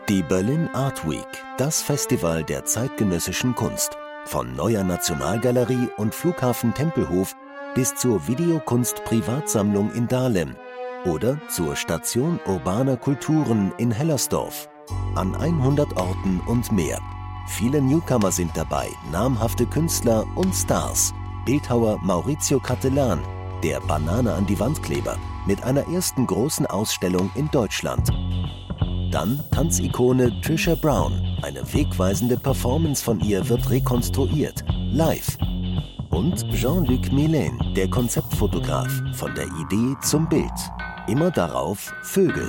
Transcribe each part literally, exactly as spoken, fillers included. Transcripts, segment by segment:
Die Berlin Art Week, das Festival der zeitgenössischen Kunst. Von Neuer Nationalgalerie und Flughafen Tempelhof bis zur Videokunst-Privatsammlung in Dahlem oder zur Station urbaner Kulturen in Hellersdorf. An hundert Orten und mehr. Viele Newcomer sind dabei, namhafte Künstler und Stars. Bildhauer Maurizio Cattelan, der Banane an die Wandkleber, mit einer ersten großen Ausstellung in Deutschland. Dann Tanzikone Trisha Brown. Eine wegweisende Performance von ihr wird rekonstruiert, live. Und Jean-Luc Millen, der Konzeptfotograf, von der Idee zum Bild. Immer darauf Vögel.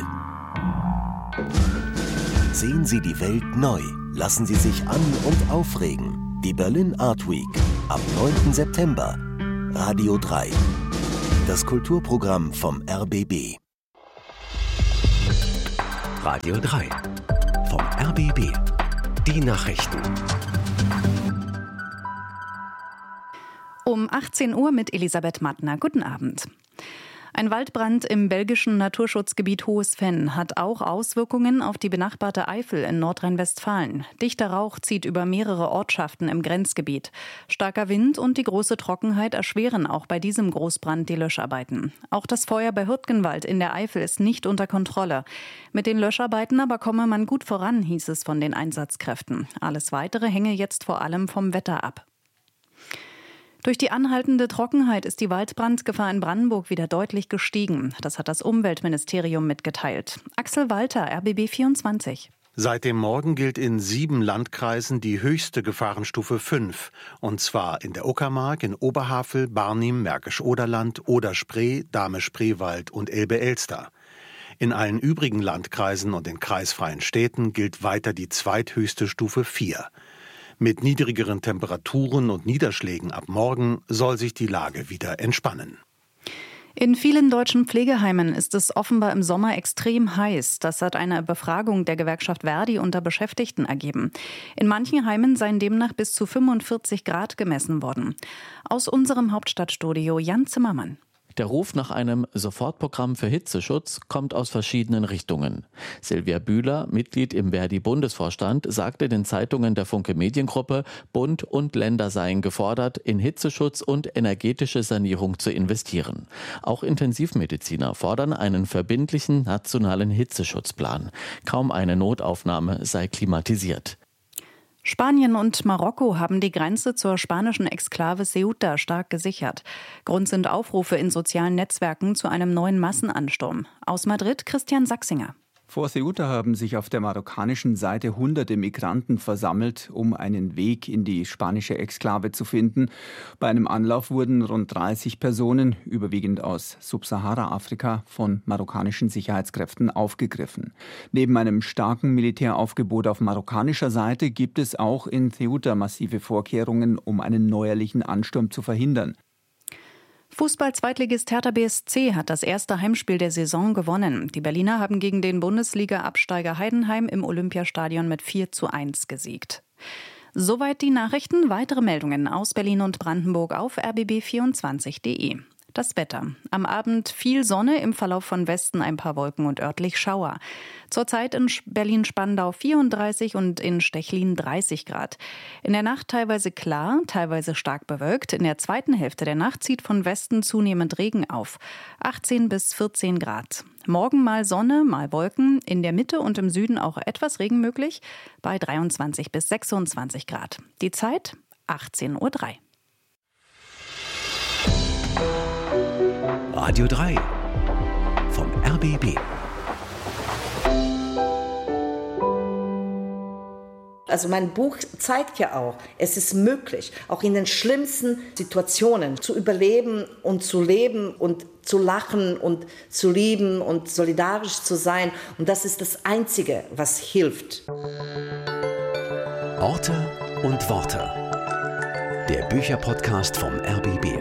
Sehen Sie die Welt neu. Lassen Sie sich an- und aufregen. Die Berlin Art Week. Ab neunten September. Radio drei. Das Kulturprogramm vom R B B. Radio drei. Vom R B B. Die Nachrichten. Um achtzehn Uhr mit Elisabeth Mattner. Guten Abend. Ein Waldbrand im belgischen Naturschutzgebiet Hohes Venn hat auch Auswirkungen auf die benachbarte Eifel in Nordrhein-Westfalen. Dichter Rauch zieht über mehrere Ortschaften im Grenzgebiet. Starker Wind und die große Trockenheit erschweren auch bei diesem Großbrand die Löscharbeiten. Auch das Feuer bei Hürtgenwald in der Eifel ist nicht unter Kontrolle. Mit den Löscharbeiten aber komme man gut voran, hieß es von den Einsatzkräften. Alles Weitere hänge jetzt vor allem vom Wetter ab. Durch die anhaltende Trockenheit ist die Waldbrandgefahr in Brandenburg wieder deutlich gestiegen. Das hat das Umweltministerium mitgeteilt. Axel Walter, R B B vierundzwanzig. Seit dem Morgen gilt in sieben Landkreisen die höchste Gefahrenstufe fünf. Und zwar in der Uckermark, in Oberhavel, Barnim, Märkisch-Oderland, Oder-Spree, Dahme-Spreewald und Elbe-Elster. In allen übrigen Landkreisen und den kreisfreien Städten gilt weiter die zweithöchste Stufe vier. Mit niedrigeren Temperaturen und Niederschlägen ab morgen soll sich die Lage wieder entspannen. In vielen deutschen Pflegeheimen ist es offenbar im Sommer extrem heiß. Das hat eine Befragung der Gewerkschaft Verdi unter Beschäftigten ergeben. In manchen Heimen seien demnach bis zu fünfundvierzig Grad gemessen worden. Aus unserem Hauptstadtstudio Jan Zimmermann. Der Ruf nach einem Sofortprogramm für Hitzeschutz kommt aus verschiedenen Richtungen. Silvia Bühler, Mitglied im Verdi-Bundesvorstand, sagte den Zeitungen der Funke Mediengruppe, Bund und Länder seien gefordert, in Hitzeschutz und energetische Sanierung zu investieren. Auch Intensivmediziner fordern einen verbindlichen nationalen Hitzeschutzplan. Kaum eine Notaufnahme sei klimatisiert. Spanien und Marokko haben die Grenze zur spanischen Exklave Ceuta stark gesichert. Grund sind Aufrufe in sozialen Netzwerken zu einem neuen Massenansturm. Aus Madrid Christian Sachsinger. Vor Ceuta haben sich auf der marokkanischen Seite hunderte Migranten versammelt, um einen Weg in die spanische Exklave zu finden. Bei einem Anlauf wurden rund dreißig Personen, überwiegend aus Subsahara-Afrika, von marokkanischen Sicherheitskräften aufgegriffen. Neben einem starken Militäraufgebot auf marokkanischer Seite gibt es auch in Ceuta massive Vorkehrungen, um einen neuerlichen Ansturm zu verhindern. Fußball-Zweitligist Hertha B S C hat das erste Heimspiel der Saison gewonnen. Die Berliner haben gegen den Bundesliga-Absteiger Heidenheim im Olympiastadion mit vier zu eins gesiegt. Soweit die Nachrichten. Weitere Meldungen aus Berlin und Brandenburg auf r b b vierundzwanzig punkt de. Das Wetter. Am Abend viel Sonne, im Verlauf von Westen ein paar Wolken und örtlich Schauer. Zurzeit in Berlin-Spandau vierunddreißig und in Stechlin dreißig Grad. In der Nacht teilweise klar, teilweise stark bewölkt. In der zweiten Hälfte der Nacht zieht von Westen zunehmend Regen auf. achtzehn bis vierzehn Grad. Morgen mal Sonne, mal Wolken. In der Mitte und im Süden auch etwas Regen möglich. Bei dreiundzwanzig bis sechsundzwanzig Grad. Die Zeit achtzehn Uhr drei. Radio drei. Vom R B B. Also mein Buch zeigt ja auch, es ist möglich, auch in den schlimmsten Situationen zu überleben und zu leben und zu lachen und zu lieben und solidarisch zu sein. Und das ist das Einzige, was hilft. Orte und Worte. Der Bücherpodcast vom R B B.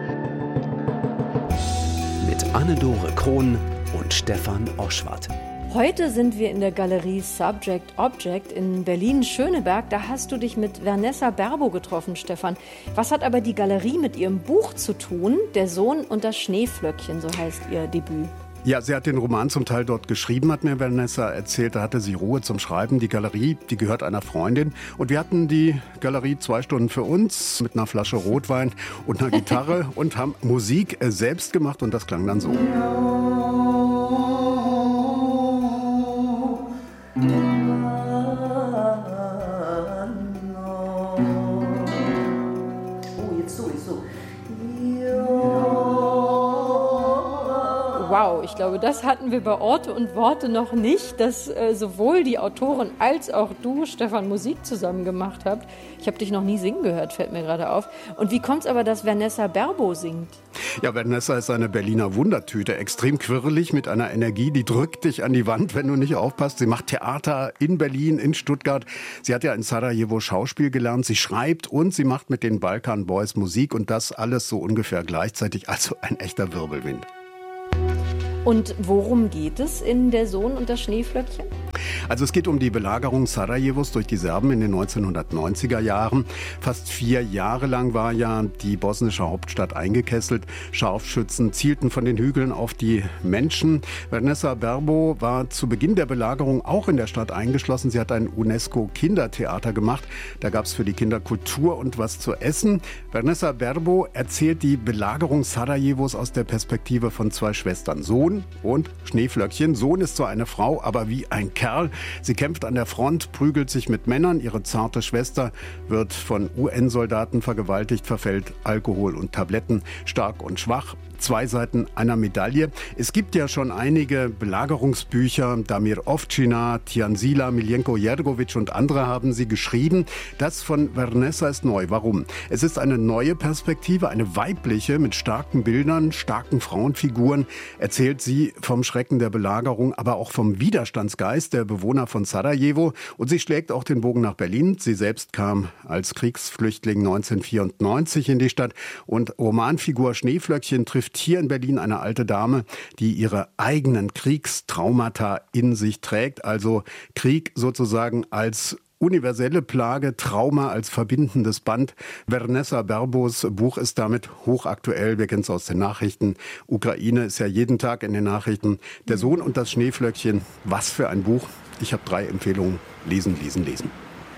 Mit Anne-Dore Krohn und Stefan Oschwart. Heute sind wir in der Galerie Subject Object in Berlin-Schöneberg. Da hast du dich mit Vanessa Berbo getroffen, Stefan. Was hat aber die Galerie mit ihrem Buch zu tun? Der Sohn und das Schneeflöckchen, so heißt ihr Debüt. Ja, sie hat den Roman zum Teil dort geschrieben, hat mir Vanessa erzählt. Da hatte sie Ruhe zum Schreiben. Die Galerie, die gehört einer Freundin. Und wir hatten die Galerie zwei Stunden für uns mit einer Flasche Rotwein und einer Gitarre und haben Musik selbst gemacht. Und das klang dann so. Wow, ich glaube, das hatten wir bei Orte und Worte noch nicht, dass äh, sowohl die Autorin als auch du, Stefan, Musik zusammen gemacht habt. Ich habe dich noch nie singen gehört, fällt mir gerade auf. Und wie kommt es aber, dass Vanessa Berbo singt? Ja, Vanessa ist eine Berliner Wundertüte, extrem quirlig mit einer Energie, die drückt dich an die Wand, wenn du nicht aufpasst. Sie macht Theater in Berlin, in Stuttgart. Sie hat ja in Sarajevo Schauspiel gelernt. Sie schreibt und sie macht mit den Balkan Boys Musik und das alles so ungefähr gleichzeitig. Also ein echter Wirbelwind. Und worum geht es in Der Sohn und das Schneeflöckchen? Also es geht um die Belagerung Sarajevos durch die Serben in den neunzehnhundertneunziger Jahren. Fast vier Jahre lang war ja die bosnische Hauptstadt eingekesselt. Scharfschützen zielten von den Hügeln auf die Menschen. Vanessa Berbo war zu Beginn der Belagerung auch in der Stadt eingeschlossen. Sie hat ein UNESCO-Kindertheater gemacht. Da gab es für die Kinder Kultur und was zu essen. Vanessa Berbo erzählt die Belagerung Sarajevos aus der Perspektive von zwei Schwestern. Sohn und Schneeflöckchen. Sohn ist zwar eine Frau, aber wie ein Kerl. Sie kämpft an der Front, prügelt sich mit Männern. Ihre zarte Schwester wird von U N-Soldaten vergewaltigt, verfällt Alkohol und Tabletten, stark und schwach. Zwei Seiten einer Medaille. Es gibt ja schon einige Belagerungsbücher. Damir Ovčina, Tiansila, Miljenko Jergovic und andere haben sie geschrieben. Das von Vanessa ist neu. Warum? Es ist eine neue Perspektive, eine weibliche mit starken Bildern, starken Frauenfiguren. Erzählt sie vom Schrecken der Belagerung, aber auch vom Widerstandsgeist der Bewohner von Sarajevo. Und sie schlägt auch den Bogen nach Berlin. Sie selbst kam als Kriegsflüchtling neunzehnhundertvierundneunzig in die Stadt. Und Romanfigur Schneeflöckchen trifft hier in Berlin eine alte Dame, die ihre eigenen Kriegstraumata in sich trägt. Also Krieg sozusagen als universelle Plage, Trauma als verbindendes Band. Vanessa Berbos Buch ist damit hochaktuell. Wir kennen es aus den Nachrichten. Ukraine ist ja jeden Tag in den Nachrichten. Der Sohn und das Schneeflöckchen. Was für ein Buch. Ich habe drei Empfehlungen. Lesen, lesen, lesen.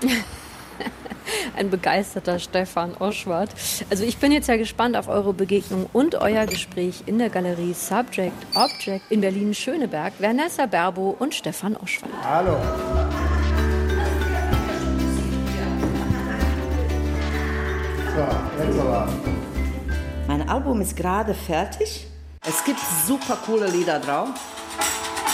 Ein begeisterter Stefan Oschwart. Also ich bin jetzt ja gespannt auf eure Begegnung und euer Gespräch in der Galerie Subject Object in Berlin-Schöneberg. Vanessa Berbo und Stefan Oschwart. Hallo. So, jetzt aber. Mein Album ist gerade fertig. Es gibt super coole Lieder drauf.